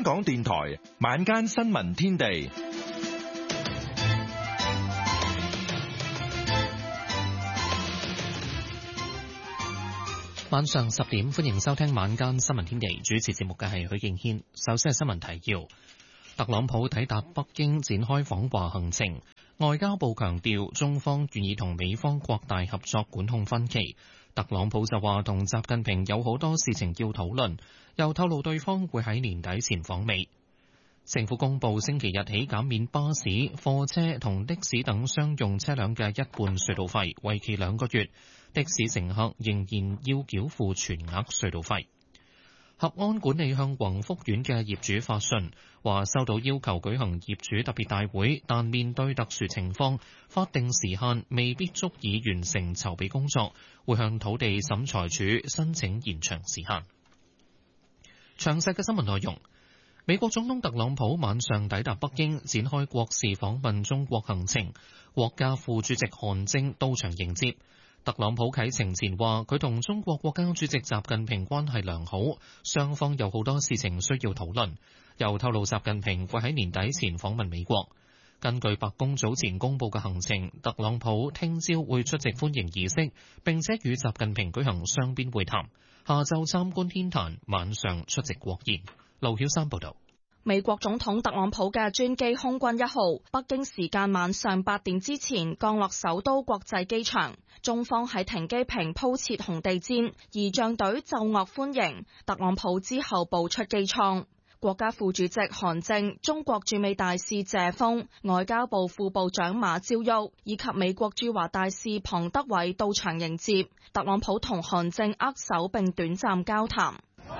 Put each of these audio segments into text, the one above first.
港電台晚間新聞天地， 晚上10點，歡迎收聽晚間新聞天地。主持節目嘅係許敬軒。首先係新聞提要：特朗普抵達北京展開訪華行程，外交部強調中方願意同美方擴大合作，管控分歧。特朗普就話同習近平有好多事情要討論，又透露對方會喺年底前訪美。政府公布星期日起減免巴士、貨車同的士等商用車輛嘅一半隧道費，為期2個月。的士乘客仍然要繳付全額隧道費。合安管理向宏福苑嘅業主發信，話收到要求舉行業主特別大會，但面對特殊情況，法定時限未必足以完成籌備工作，會向土地審裁處申請延長時限。詳細嘅新聞內容。美國總統特朗普晚上抵達北京，展開國事訪問中國行程，國家副主席韓正到場迎接。特朗普啟程前話，佢同中國國家主席習近平關係良好，雙方有好多事情需要討論。又透露習近平會喺年底前訪問美國。根據白宮早前公布嘅行程，特朗普聽朝會出席歡迎儀式，並且與習近平舉行雙邊會談。下晝參觀天壇，晚上出席國宴。劉曉山報道。 美國總統特朗普嘅專機空軍1號，北京時間晚上8點之前降落首都國際機場。中方喺停機坪鋪設紅地毯，儀仗隊奏樂歡迎。特朗普之後步出機艙。國家副主席韓正、中國駐美大使謝鋒、外交部副部長馬朝旭以及美國駐華大使龐德偉到場迎接。特朗普同韓正握手並短暫交談。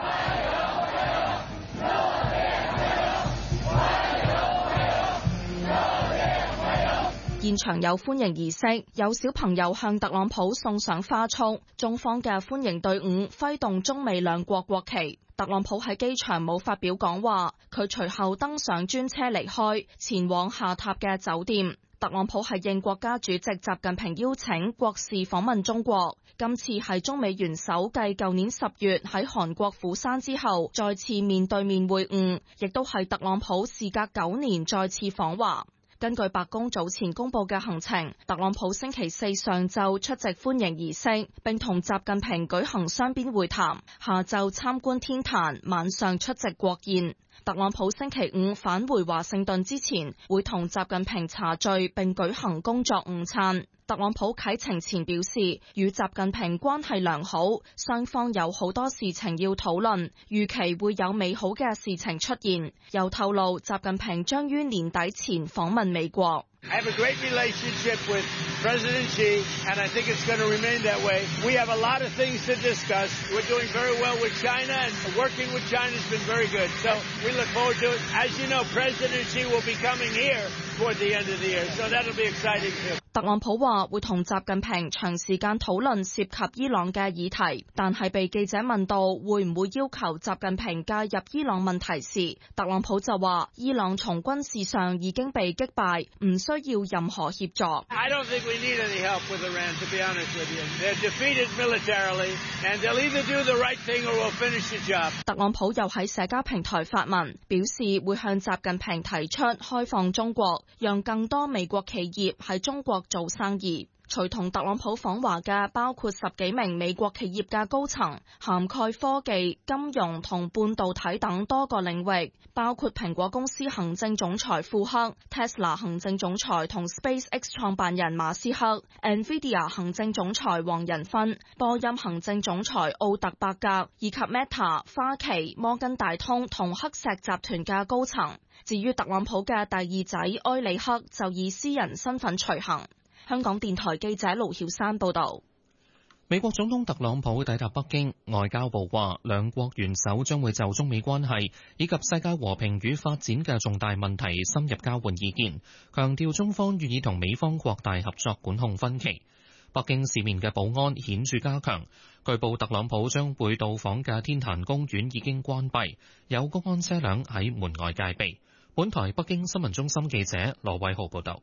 現場有歡迎儀式，有小朋友向特朗普送上花束，中方嘅歡迎隊伍揮動中美兩國國旗。特朗普喺機場冇發表講話，佢隨後登上專車離開，前往下榻嘅酒店。特朗普係應國家主席習近平邀請，國事訪問中國。今次係中美元首繼舊年10月喺韓國釜山之後，再次面對面會晤，亦都係特朗普事隔9年再次訪華。根據白宮早前公布嘅行程，特朗普星期四上晝出席歡迎儀式，並同習近平舉行雙邊會談，下晝參觀天壇，晚上出席國宴。特朗普星期五返回華盛頓之前，會同習近平茶聚並舉行工作午餐。特朗普啟程前表示，與習近平關係良好，雙方有好多事情要討論，預期會有美好嘅事情出現。又透露，習近平將於年底前訪問美國。 I have a great relationship with President Xi, and I think it's going to remain that way. We have a lot of things to discuss. We're doing very well with China, and working with China has been very good. So we look forward to it. As you know, President Xi will be coming here toward the end of the year, so that'll be exciting too. 特朗普話會同習近平長時間討論涉及伊朗嘅議題，但係被記者問到會唔會要求習近平介入伊朗問題時，特朗普就話伊朗從軍事上已經被擊敗，唔需要任何協助。 I don't think we need any help with Iran, to be honest with you. They're defeated militarily, and they'll either do the right thing or we'll finish the job. 特朗普又喺社交平台發文，表示會向習近平提出開放中國，讓更多美國企業喺中國做生意。隨同特朗普訪華嘅包括10幾名美國企業嘅高層，涵蓋科技、金融同半導體等多個領域，包括蘋果公司行政總裁庫克、Tesla 行政總裁同 SpaceX 創辦人馬斯克、NVIDIA 行政總裁黃仁勳、波音行政總裁奧特伯格，以及 Meta、花旗、摩根大通同黑石集團嘅高層。至於特朗普嘅第二仔埃里克就以私人身份隨行。香港電台記者盧曉山報道。 美國總統特朗普抵達北京，外交部話兩國元首將會就中美關係以及世界和平與發展嘅重大問題深入交換意見，強調中方願意同美方擴大合作，管控分歧。北京市面嘅保安顯著加強，據報特朗普將會到訪嘅天壇公園已經關閉，有公安車輛喺門外戒備。本台北京新聞中心記者羅偉浩報道。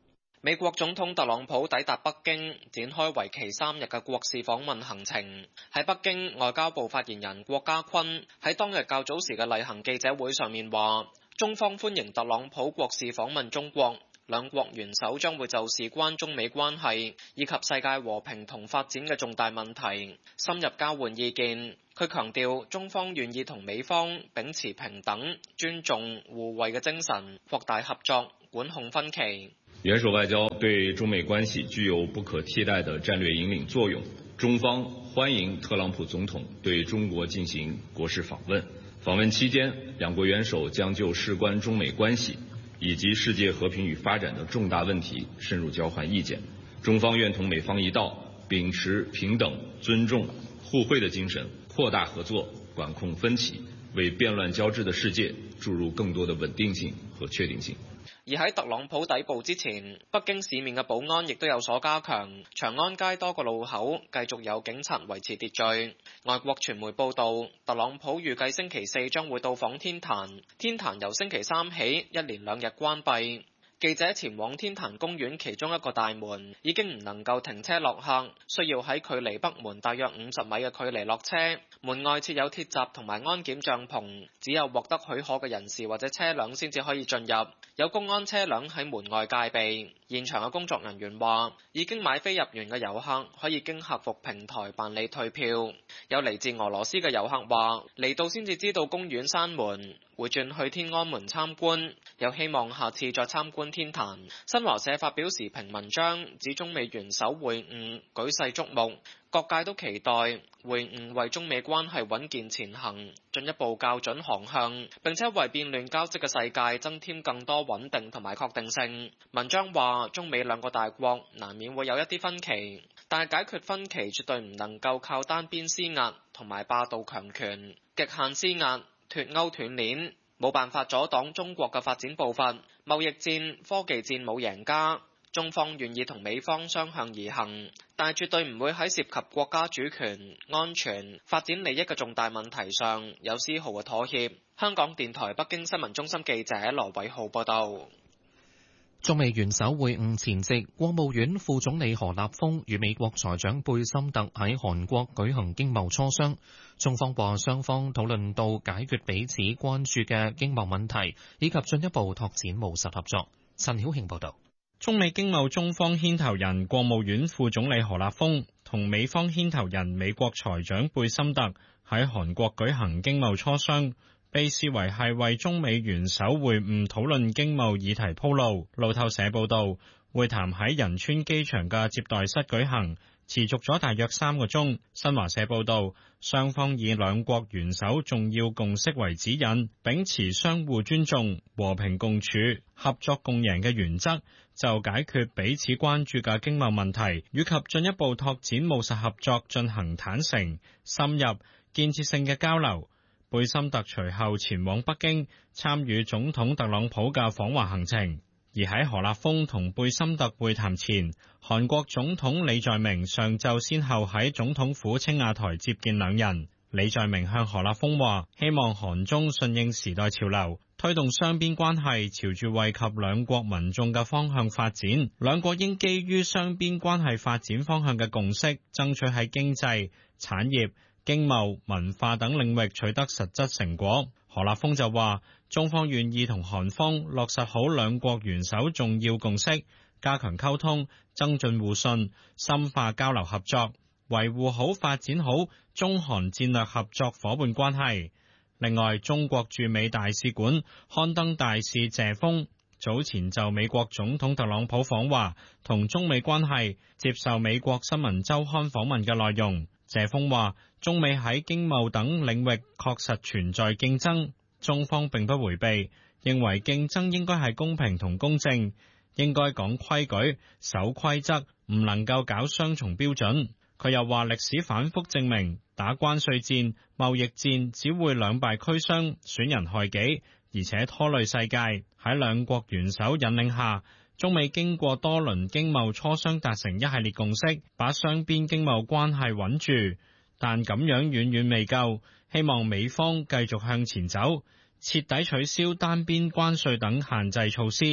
美國總統特朗普抵達北京，展開為期3日嘅國事訪問行程。喺北京，外交部發言人郭家坤喺當日較早時嘅例行記者會上面話，中方歡迎特朗普國事訪問中國，兩國元首將會就事關中美關係以及世界和平同發展嘅重大問題深入交換意見。佢強調，中方願意同美方秉持平等、尊重、互惠嘅精神，擴大合作，管控分歧。 元首外交對中美關係具有不可替代的戰略引領作用。中方歡迎特朗普總統對中國進行國事訪問。訪問期間，兩國元首將就事關中美關係以及世界和平與發展的重大問題深入交換意見。中方願同美方一道，秉持平等、尊重、互惠的精神，擴大合作，管控分歧，為變亂交織的世界注入更多的穩定性和確定性。 而喺特朗普抵埗之前，北京市面嘅保安亦都有所加強，長安街多個路口繼續有警察維持秩序。外國傳媒報道，特朗普預計星期4將會到訪天壇，天壇由星期3起一連2日關閉。記者前往天壇公園其中一個大門，已經唔能夠停車落客，需要喺距離北門大約50米嘅距離落車。門外設有鐵閘同埋安檢帳篷，只有獲得許可嘅人士或者車輛先至可以進入。有公安車輛喺門外戒備。現場嘅工作人員話，已經買飛入園嘅遊客可以經客服平台辦理退票。有嚟自俄羅斯嘅遊客話，嚟到先至知道公園閂門，會轉去天安門參觀，又希望下次再參觀天壇。新華社發表時評文章，指中美元首會晤舉世矚目，各界都期待會晤為中美關係穩健前行進一步校準航向，並且為變亂交織嘅世界增添更多穩定同埋確定性。文章話，中美兩個大國難免會有一啲分歧，但係解決分歧絕對唔能夠靠單邊施壓同埋霸道強權、極限施壓、脫鈎斷鏈，冇辦法阻擋中國嘅發展步伐。貿易戰、科技戰冇贏家，中方願意同美方相向而行，但係絕對唔會喺涉及國家主權、安全、發展利益嘅重大問題上有絲毫嘅妥協。香港電台北京新聞中心記者羅偉浩報道。 中美元首會晤前夕，國務院副總理何立峰與美國財長貝森特喺韓國舉行經貿磋商。中方話雙方討論到解決彼此關注嘅經貿問題，以及進一步拓展務實合作。陳曉慶報道。 中美經貿中方牽頭人國務院副總理何立峰同美方牽頭人美國財長貝森特喺韓國舉行經貿磋商，被視為係為中美元首會晤討論經貿議題鋪路。路透社報道，會談喺仁川機場嘅接待室舉行，持續咗大約3個鐘。新華社報道，雙方以兩國元首重要共識為指引，秉持相互尊重、和平共處、合作共贏嘅原則，就解決彼此關注嘅經貿問題，以及進一步拓展務實合作進行坦誠、深入、建設性嘅交流。貝森特隨後前往北京參與總統特朗普嘅訪華行程，而喺何立峰同貝森特會談前，韓國總統李在明上晝先後喺總統府青瓦台接見兩人。李在明向何立峰話，希望韓中順應時代潮流，推動雙邊關係朝住惠及兩國民眾嘅方向發展。兩國應基於雙邊關係發展方向嘅共識，爭取喺經濟、產業、經貿、文化等領域取得實質成果。何立峰就話，中方願意同韓方落實好兩國元首重要共識，加強溝通，增進互信，深化交流合作，維護好發展好中韓戰略合作夥伴關係。另外，中國駐美大使館刊登大使謝鋒早前就美國總統特朗普訪華同中美關係接受美國新聞週刊訪問嘅內容。謝鋒話，中美喺經貿等領域確實存在競爭，中方並不迴避，認為競爭應該係公平同公正，應該講規矩、守規則，唔能夠搞雙重標準。佢又話，歷史反覆證明，打關稅戰、貿易戰只會兩敗俱傷，損人害己，而且拖累世界。喺兩國元首引領下，中美經過多輪經貿磋商達成一系列共識，把雙邊經貿關係穩住，但咁樣遠遠未夠，希望美方繼續向前走，徹底取消單邊關稅等限制措施。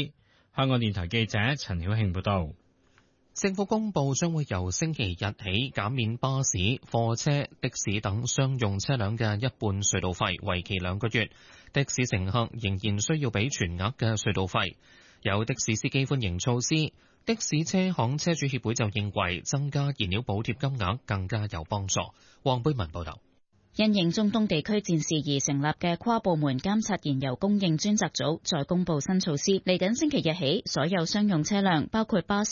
香港電台記者陳曉慶報道。 政府公布將會由星期日起減免巴士、貨車、的士等商用車輛嘅一半隧道費，為期2個月。的士乘客仍然需要俾全額嘅隧道費。有的士司機歡迎措施，的士車行車主協會就認為增加燃料補貼金額更加有幫助。黃貝文報道。 因應中東地區戰事而成立嘅跨部門監察燃油供應專責組再公布新措施，嚟緊星期日起，所有商用車輛包括巴士、